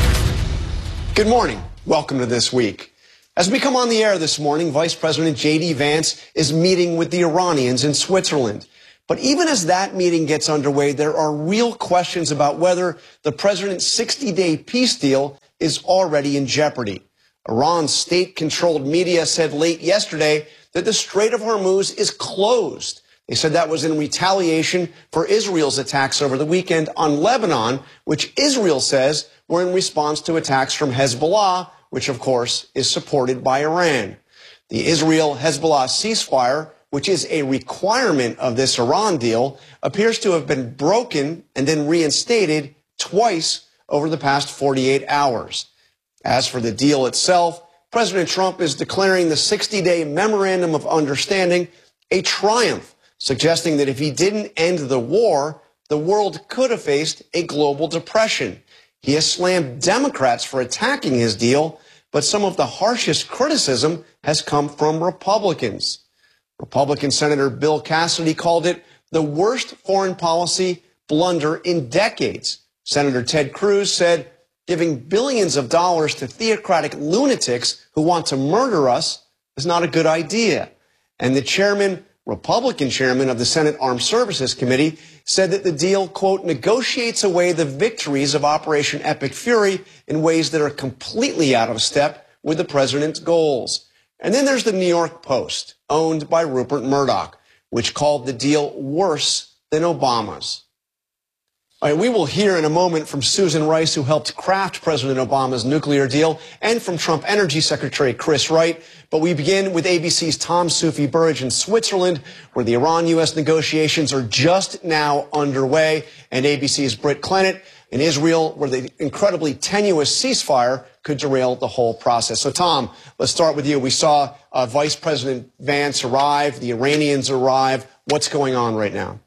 Good morning. Welcome to This Week. As we come on the air this morning, Vice President J.D. Vance is meeting with the Iranians in Switzerland. But even as that meeting gets underway, there are real questions about whether the president's 60-day peace deal is already in jeopardy. Iran's state-controlled media said late yesterday that the Strait of Hormuz is closed. They said that was in retaliation for Israel's attacks over the weekend on Lebanon, which Israel says were in response to attacks from Hezbollah, which, of course, is supported by Iran. The Israel-Hezbollah ceasefire, which is a requirement of this Iran deal, appears to have been broken and then reinstated twice over the past 48 hours. As for the deal itself, President Trump is declaring the 60-day Memorandum of Understanding a triumph, suggesting that if he didn't end the war, the world could have faced a global depression. He has slammed Democrats for attacking his deal, but some of the harshest criticism has come from Republicans. Republican Senator Bill Cassidy called it the worst foreign policy blunder in decades. Senator Ted Cruz said giving billions of dollars to theocratic lunatics who want to murder us is not a good idea. And the Republican chairman of the Senate Armed Services Committee said that the deal, quote, negotiates away the victories of Operation Epic Fury in ways that are completely out of step with the president's goals. And then there's the New York Post, owned by Rupert Murdoch, which called the deal worse than Obama's. All right, we will hear in a moment from Susan Rice, who helped craft President Obama's nuclear deal, and from Trump Energy Secretary Chris Wright. But we begin with ABC's Tom Soufi Burridge in Switzerland, where the Iran-U.S. negotiations are just now underway, and ABC's Britt Clennett in Israel, where the incredibly tenuous ceasefire could derail the whole process. So, Tom, let's start with you. We saw Vice President Vance arrive, the Iranians arrive. What's going on right now?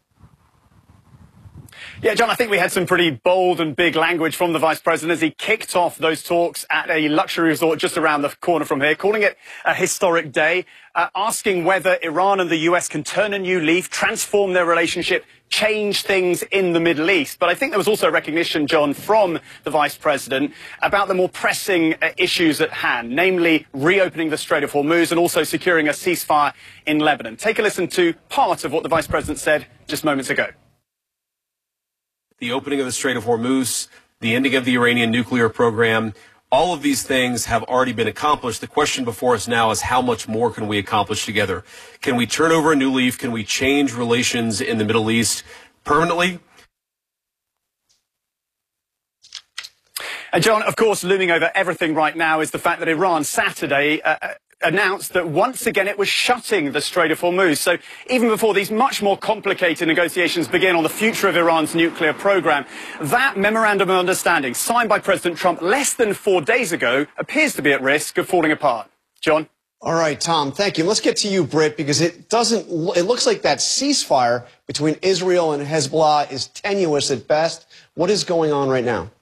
Yeah, John, I think we had some pretty bold and big language from the Vice President as he kicked off those talks at a luxury resort just around the corner from here, calling it a historic day, asking whether Iran and the US can turn a new leaf, transform their relationship, change things in the Middle East. But I think there was also recognition, John, from the Vice President about the more pressing issues at hand, namely reopening the Strait of Hormuz and also securing a ceasefire in Lebanon. Take a listen to part of what the Vice President said just moments ago.
The opening of the Strait of Hormuz, the ending of the Iranian nuclear program, all of these things have already been accomplished. The question before us now is how much more can we accomplish together? Can we turn over a new leaf? Can we change relations in the Middle East permanently?
And John, of course, looming over everything right now is the fact that Iran Saturday announced that once again it was shutting the Strait of Hormuz. So even before these much more complicated negotiations begin on the future of Iran's nuclear program, that memorandum of understanding signed by President Trump less than 4 days ago appears to be at risk of falling apart. John?
All right, Tom, thank you. Let's get to you, Britt, because it looks like that ceasefire between Israel and Hezbollah is tenuous at best. What is going on right now?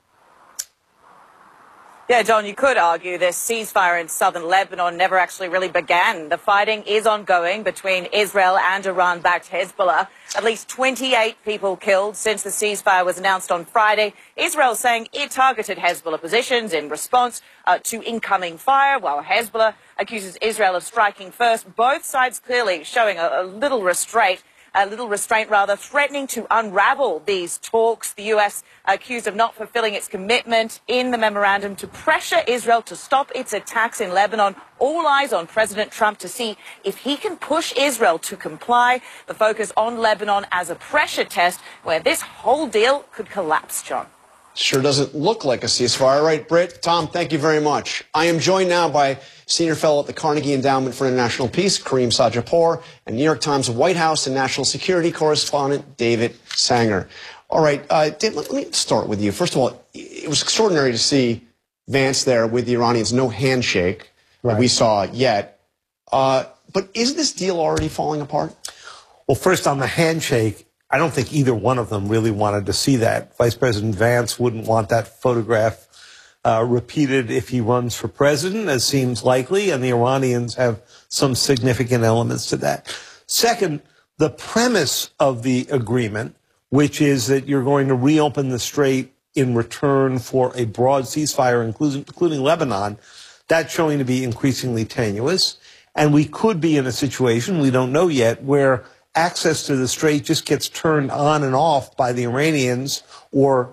Yeah, John, you could argue this ceasefire in southern Lebanon never actually really began. The fighting is ongoing between Israel and Iran-backed Hezbollah. At least 28 people killed since the ceasefire was announced on Friday. Israel saying it targeted Hezbollah positions in response to incoming fire, while Hezbollah accuses Israel of striking first. Both sides clearly showing a little restraint, threatening to unravel these talks. The U.S. accused of not fulfilling its commitment in the memorandum to pressure Israel to stop its attacks in Lebanon. All eyes on President Trump to see if he can push Israel to comply. The focus on Lebanon as a pressure test where this whole deal could collapse, John.
Sure doesn't look like a ceasefire. All right, Britt, Tom, thank you very much. I am joined now by Senior Fellow at the Carnegie Endowment for International Peace, Kareem Sajapour, and New York Times White House and National Security Correspondent David Sanger. All right, Dave, let me start with you. First of all, it was extraordinary to see Vance there with the Iranians. No handshake that we saw yet. But is this deal already falling apart?
Well, first on the handshake, I don't think either one of them really wanted to see that. Vice President Vance wouldn't want that photograph repeated if he runs for president, as seems likely, and the Iranians have some significant elements to that. Second, the premise of the agreement, which is that you're going to reopen the strait in return for a broad ceasefire, including Lebanon, that's showing to be increasingly tenuous. And we could be in a situation, we don't know yet, where access to the strait just gets turned on and off by the Iranians or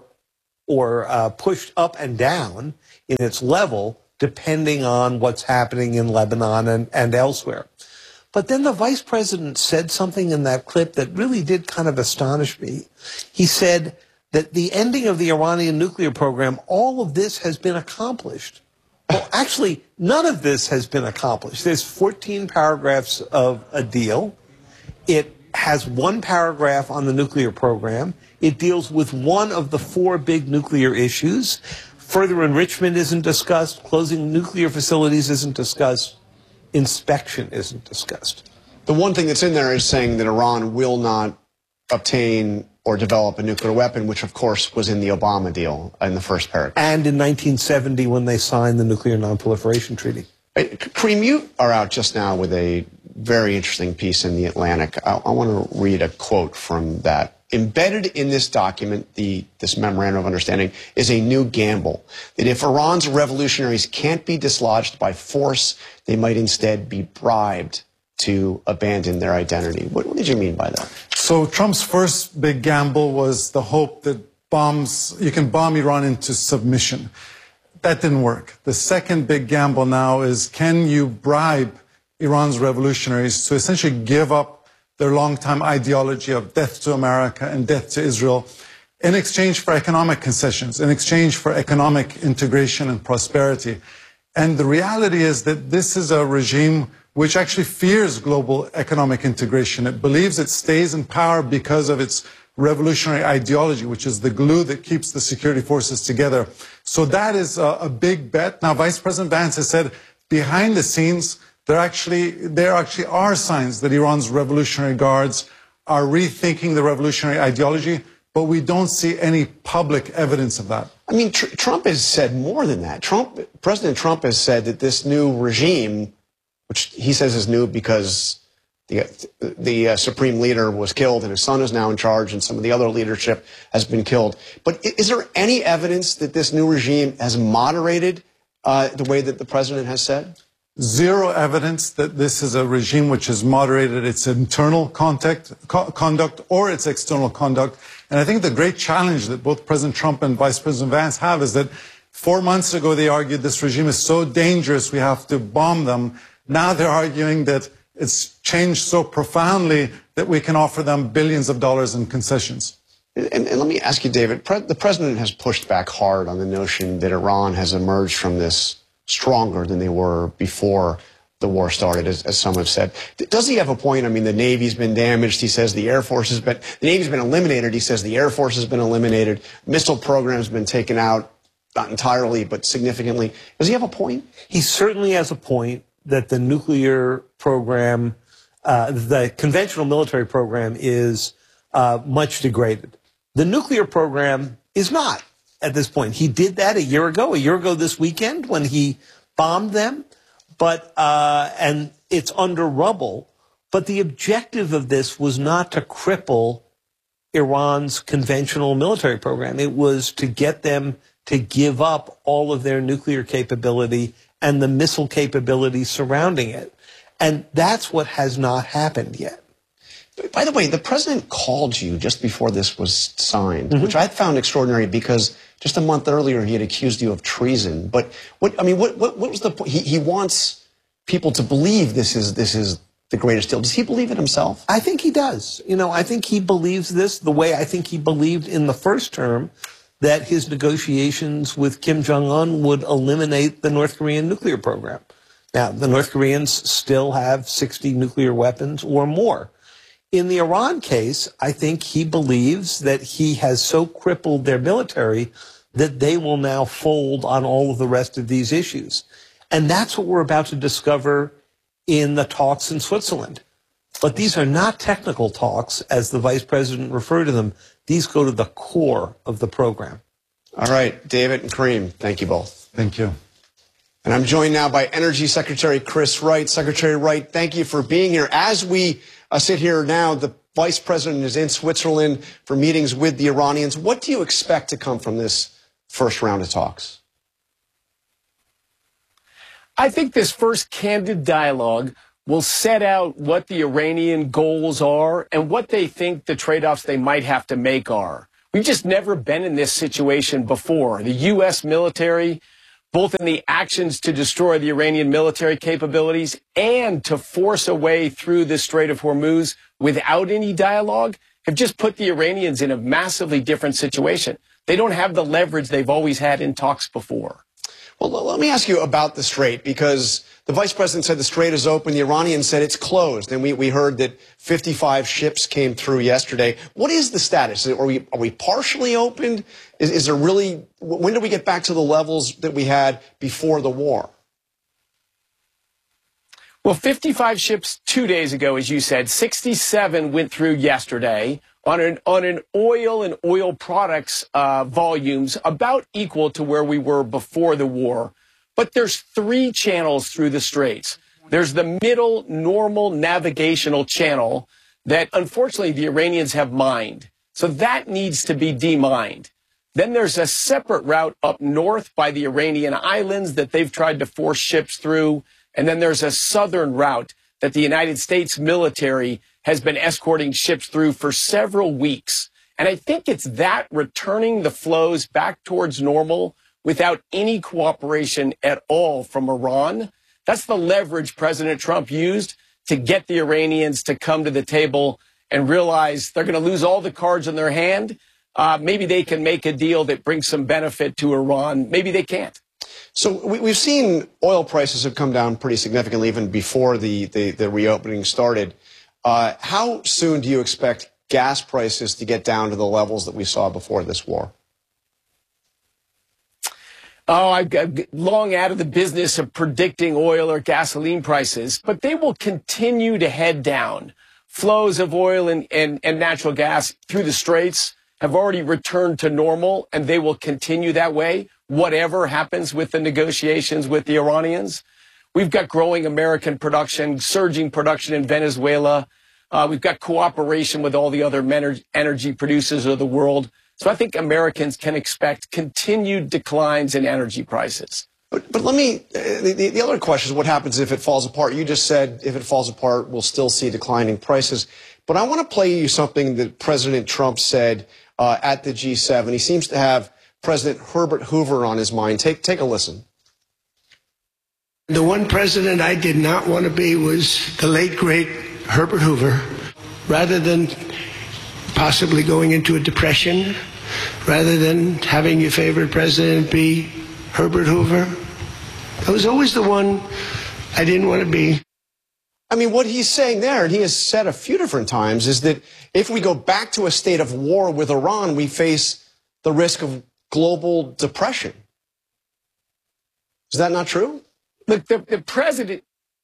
pushed up and down in its level, depending on what's happening in Lebanon and elsewhere. But then the vice president said something in that clip that really did kind of astonish me. He said that the ending of the Iranian nuclear program, all of this has been accomplished. Well, actually, none of this has been accomplished. There's 14 paragraphs of a deal. It has one paragraph on the nuclear program. It deals with one of the 4 big nuclear issues. Further enrichment isn't discussed. Closing nuclear facilities isn't discussed. Inspection isn't discussed.
The one thing that's in there is saying that Iran will not obtain or develop a nuclear weapon, which, of course, was in the Obama deal in the first paragraph.
And in 1970 when they signed the Nuclear Nonproliferation Treaty.
Kareem, you are out just now with a very interesting piece in The Atlantic. I want to read a quote from that. Embedded in this document, this memorandum of understanding, is a new gamble. That if Iran's revolutionaries can't be dislodged by force, they might instead be bribed to abandon their identity. What did you mean by that?
So Trump's first big gamble was the hope that you can bomb Iran into submission. That didn't work. The second big gamble now is, can you bribe Iran's revolutionaries to essentially give up their longtime ideology of death to America and death to Israel in exchange for economic concessions, in exchange for economic integration and prosperity. And the reality is that this is a regime which actually fears global economic integration. It believes it stays in power because of its revolutionary ideology, which is the glue that keeps the security forces together. So that is a big bet. Now, Vice President Vance has said behind the scenes, there actually are signs that Iran's Revolutionary Guards are rethinking the revolutionary ideology, but we don't see any public evidence of that.
I mean, Trump has said more than that. President Trump has said that this new regime, which he says is new because the supreme leader was killed and his son is now in charge and some of the other leadership has been killed. But is there any evidence that this new regime has moderated the way that the president has said?
Zero evidence that this is a regime which has moderated its internal conduct or its external conduct. And I think the great challenge that both President Trump and Vice President Vance have is that 4 months ago they argued this regime is so dangerous we have to bomb them. Now they're arguing that it's changed so profoundly that we can offer them billions of dollars in concessions.
And let me ask you, David, the president has pushed back hard on the notion that Iran has emerged from this stronger than they were before the war started, as some have said. Does he have a point? I mean, the Navy's been damaged. He says the Air Force has been, the Navy's been eliminated. He says the Air Force has been eliminated. Missile program's been taken out, not entirely, but significantly. Does he have a point?
He certainly has a point that the nuclear program, the conventional military program is much degraded. The nuclear program is not at this point. He did that a year ago this weekend when he bombed them, but and it's under rubble. But the objective of this was not to cripple Iran's conventional military program. It was to get them to give up all of their nuclear capability and the missile capability surrounding it. And that's what has not happened yet.
By the way, the president called you just before this was signed, which I found extraordinary because just a month earlier he had accused you of treason. But what was the point? He wants people to believe this is the greatest deal. Does he believe it himself?
I think he does. You know, I think he believes this the way I think he believed in the first term that his negotiations with Kim Jong-un would eliminate the North Korean nuclear program. Now, the North Koreans still have 60 nuclear weapons or more. In the Iran case, I think he believes that he has so crippled their military that they will now fold on all of the rest of these issues. And that's what we're about to discover in the talks in Switzerland. But these are not technical talks, as the vice president referred to them. These go to the core of the program.
All right, David and Kareem, thank you both.
Thank you.
And I'm joined now by Energy Secretary Chris Wright. Secretary Wright, thank you for being here. As we sit here now, the vice president is in Switzerland for meetings with the Iranians. What do you expect to come from this first round of talks?
I think this first candid dialogue will set out what the Iranian goals are and what they think the trade-offs they might have to make are. We've just never been in this situation before. The U.S. military, both in the actions to destroy the Iranian military capabilities and to force a way through the Strait of Hormuz without any dialogue, have just put the Iranians in a massively different situation. They don't have the leverage they've always had in talks before.
Well, let me ask you about the Strait, because the vice president said the Strait is open. The Iranians said it's closed. And we heard that 55 ships came through yesterday. What is the status? Are we partially opened? Is there really, when do we get back to the levels that we had before the war?
Well, 55 ships 2 days ago, as you said, 67 went through yesterday on an oil and oil products volumes about equal to where we were before the war. But there's 3 channels through the Straits. There's the middle normal navigational channel that unfortunately the Iranians have mined. So that needs to be demined. Then there's a separate route up north by the Iranian islands that they've tried to force ships through. And then there's a southern route that the United States military has been escorting ships through for several weeks. And I think it's that returning the flows back towards normal without any cooperation at all from Iran. That's the leverage President Trump used to get the Iranians to come to the table and realize they're going to lose all the cards in their hand. Maybe they can make a deal that brings some benefit to Iran. Maybe they can't.
So we've seen oil prices have come down pretty significantly even before the reopening started. How soon do you expect gas prices to get down to the levels that we saw before this war?
Oh, I've long out of the business of predicting oil or gasoline prices, but they will continue to head down. Flows of oil and natural gas through the Straits have already returned to normal, and they will continue that way, whatever happens with the negotiations with the Iranians. We've got growing American production, surging production in Venezuela. We've got cooperation with all the other energy producers of the world. So I think Americans can expect continued declines in energy prices.
But let me, the other question is what happens if it falls apart? You just said if it falls apart, we'll still see declining prices. But I want to play you something that President Trump said at the G7. He seems to have President Herbert Hoover on his mind. Take a listen.
The one president I did not want to be was the late, great Herbert Hoover. Rather than possibly going into a depression, rather than having your favorite president be Herbert Hoover, I was always the one I didn't want to be.
I mean, what he's saying there, and he has said a few different times, is that if we go back to a state of war with Iran, we face the risk of global depression. Is that not true?
Look, the president...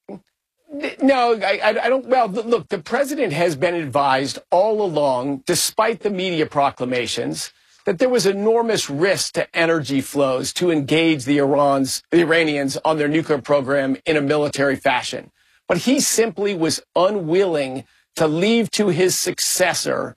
No, I don't. Well, look, the president has been advised all along, despite the media proclamations, that there was enormous risk to energy flows to engage the Iranians on their nuclear program in a military fashion. But he simply was unwilling to leave to his successor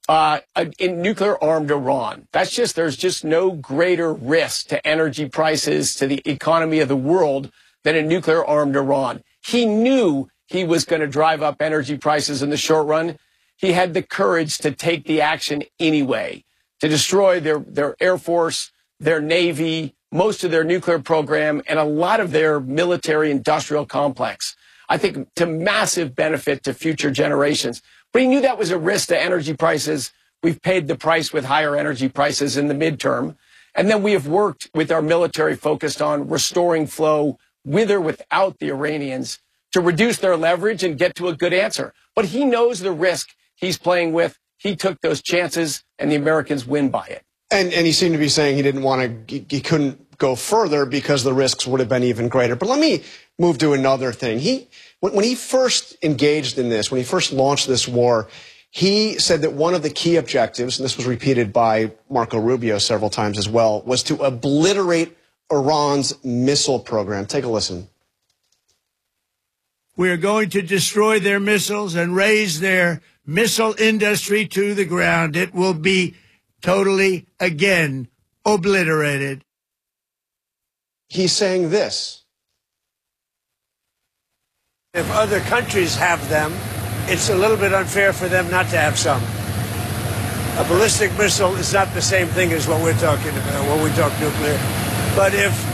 in nuclear-armed Iran. There's just no greater risk to energy prices, to the economy of the world, than a nuclear-armed Iran. He knew he was going to drive up energy prices in the short run. He had the courage to take the action anyway, to destroy their Air Force, their Navy, most of their nuclear program, and a lot of their military-industrial complex. I think to massive benefit to future generations. But he knew that was a risk to energy prices. We've paid the price with higher energy prices in the midterm. And then we have worked with our military focused on restoring flow with or without the Iranians to reduce their leverage and get to a good answer. But he knows the risk he's playing with. He took those chances, and the Americans win by it.
And he seemed to be saying he didn't want to, he couldn't
go further because the risks would have been even greater. But let me move to another thing. When he first engaged in this, when he first launched this war, he said that one of the key objectives, and this was repeated by Marco Rubio several times as well, was to obliterate Iran's missile program. Take a listen.
We are going to destroy their missiles and raise their missile industry to the ground. It will be totally, again, obliterated.
He's saying this.
If other countries have them, it's a little bit unfair for them not to have some. A ballistic missile is not the same thing as what we're talking about when we talk nuclear. But if